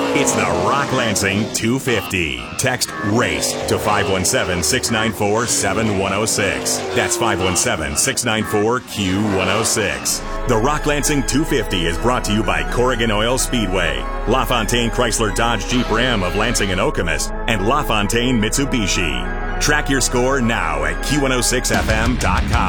It's the Rock Lansing 250. Text RACE to 517-694-7106. That's 517-694-Q106. The Rock Lansing 250 is brought to you by Corrigan Oil Speedway, LaFontaine Chrysler Dodge Jeep Ram of Lansing and Okemos, and LaFontaine Mitsubishi. Track your score now at Q106FM.com.